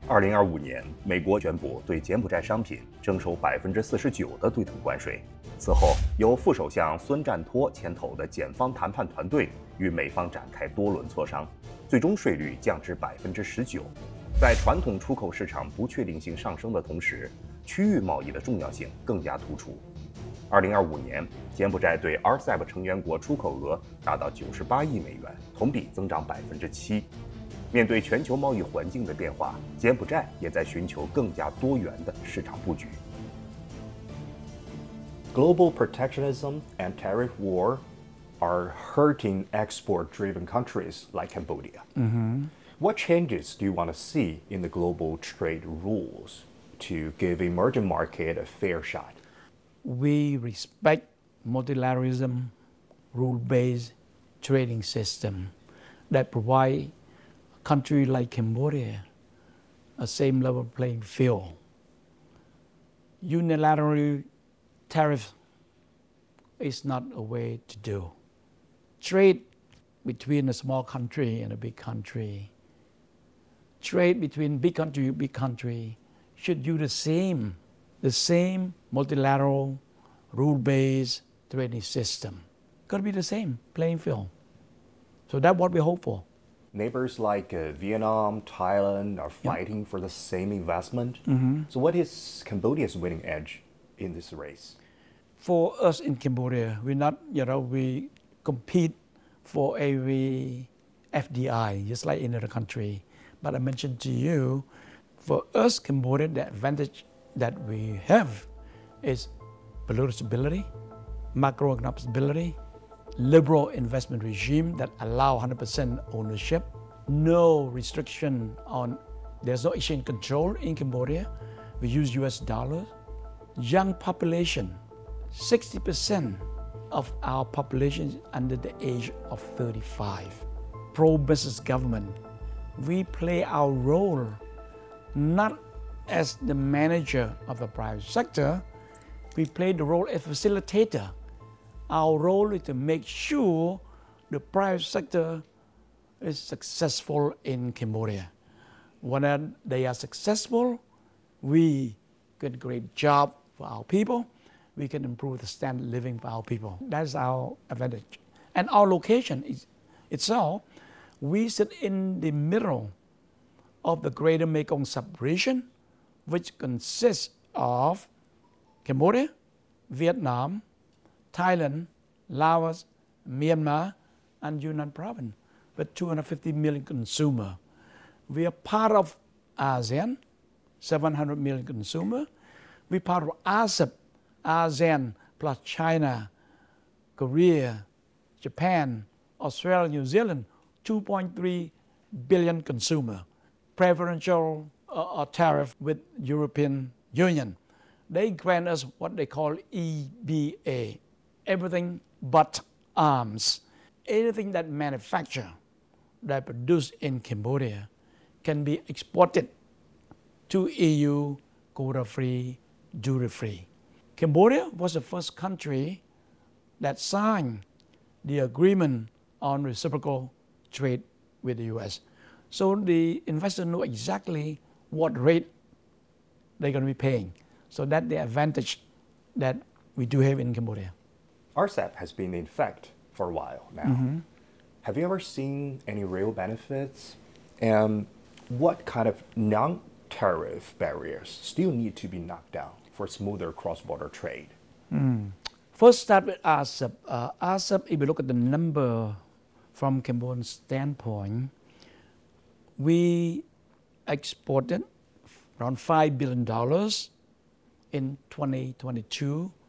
2025年，美国宣布对柬埔寨商品征收49%的对等关税。此后，由副首相孙占托牵头的检方谈判团队与美方展开多轮磋商，最终税率降至19%。在传统出口市场不确定性上升的同时，区域贸易的重要性更加突出。2025年，柬埔寨对 RCEP 成员国出口额达到98亿美元，同比增长7%。面对全球贸易环境的变化，柬埔寨也在寻求更加多元的市场布局。 Global protectionism and tariff war are hurting export-driven countries like Cambodia. What changes do you want to see in the global trade rules to give emerging market a fair shot? We respect multilateralism, rule-based trading system that provide a country like Cambodia a same level playing field. Unilateral tariff is not a way to do. Trade between a small country and a big country, trade between big country should do the same multilateral rule-based trading system. Got to be the same playing field. So that's what we hope for. Neighbors like Vietnam, Thailand are fighting for the same investment. So what is Cambodia's winning edge in this race? For us in Cambodia, we compete for every FDI, just like in other country. But I mentioned to you, for us, Cambodia, the advantage that we have is political stability, macroeconomic stability, liberal investment regime that allow 100% ownership, no restriction on, there's no exchange control in Cambodia. We use US dollars. Young population, 60% of our population is under the age of 35. Pro-business government. We play our role not as the manager of the private sector, we play the role as facilitator. Our role is to make sure the private sector is successful in Cambodia. When they are successful, we get a great job for our people. We can improve the standard of living for our people. That's our advantage. And our location itself, we sit in the middle of the Greater Mekong Sub-region, which consists of Cambodia, Vietnam, Thailand, Laos, Myanmar, and Yunnan province, with 250 million consumers. We are part of ASEAN, 700 million consumers. We're part of RCEP, ASEAN plus China, Korea, Japan, Australia, New Zealand, 2.3 billion consumers. Preferential tariff with European Union. They grant us what they call EBA, everything but arms. Anything that manufacture, that produced in Cambodia can be exported to EU quota-free, duty-free. Cambodia was the first country that signed the agreement on reciprocal trade with the US. So the investors know exactly what rate they're going to be paying. So that's the advantage that we do have in Cambodia. RCEP has been in effect for a while now. Have you ever seen any real benefits? And what kind of non-tariff barriers still need to be knocked down for smoother cross-border trade? First, start with RCEP. RCEP, if you look at the number from Cambodian standpoint, we exported around $5 billion in 2022